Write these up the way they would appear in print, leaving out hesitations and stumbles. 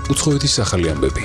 უცხოეთის ახალი ამბები.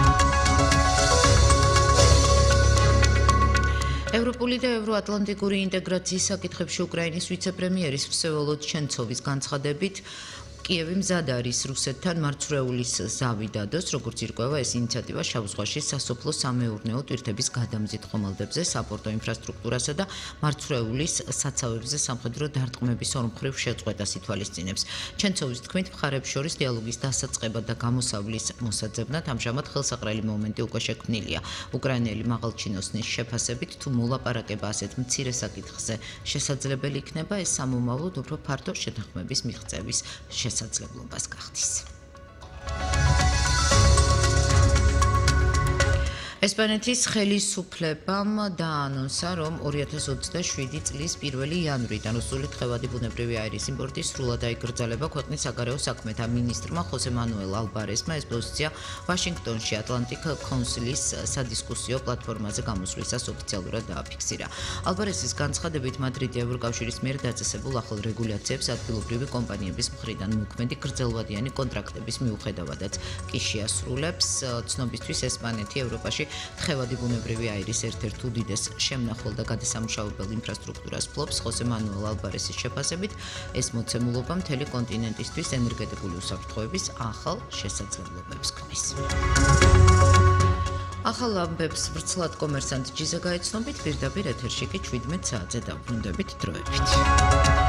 ევროპული და ევროატლანტიკური ინტეგრაციის საკითხებში უკრაინის ვიცე-პრემიერის ვსევოლოდ ჩენცოვის განცხადებით კიევი მზად არის რუსეთთან მარცვლეულის ზავი დადოს, როგორც ირკვევა ეს ინიციატივა შავ ზღვაში სასოფლო-სამეურნეო ტვირთების გადამზიდ ხომალდებზე, საპორტო ინფრასტრუქტურასა და მარცვლეულის საცავებზე სამხედრო დარტყმების ორმხრივ შეწყვეტას ითვალისწინებს. ჩენცოვის თქმით, მხარებს შორის დიალოგის დასაწყებად და გამოსავლის მოსაძებნად ამჟამად ხელსაყრელი მომენტი უკვე შექმნილია. უკრაინელი მაღალჩინოსნის შეფასებით, თუ მოლაპარაკება ასეთ მცირე საკითხზე შესაძლებელი იქნება, ეს სამომავლოდ უფრო ფართო შეთანხმების მიღწევის შესაძლებლობას გახდის. ესპანეთის ხელისუფლებამ დაანონსა, რომ 2027 წლის 1 იანვრიდან რუსული თხევადი ბუნებრივი აირის იმპორტი სრულად აიგრძელება. ქვეყნის საგარეო საქმეთა მინისტრმა ხოსე მანუელ ალბარესმა ეს პოზიცია ვაშინგტონში ატლანტიკ კაუნსილის სადისკუსიო პლატფორმაზე გამოსვლისას ოფიციალურად დააფიქსირა. ალბარესის განცხადებით, მადრიდი ევროკავშირის მიერ დაწესებულ ახალ რეგულაციებს ადგილობრივი კომპანიების მხრიდან მოქმედი გრძელვადიანი კონტრაქტების მიუხედავადაც კი შეასრულებს. ცნობისთვის ესპანეთი ევროპაში თხევადი ბუნებრივი აირის ერთ-ერთ უდიდეს შემნახულ და გადასამუშავებელ ინფრასტრუქტურას ფლობს. ხოსე მანუელ ალბარესის შეფასებით, ეს მოცემულობა მთელი კონტინენტისთვის ენერგეტიკული უსაფრთხოების ახალ შესაძლებლობებს ქმნის. ახალ ამბებს ვრცლად კომერსანტ ჯიზა გაეცნობით, პირდაპირ ეთერში კი 17 საათზე დავბრუნდებით დროებით.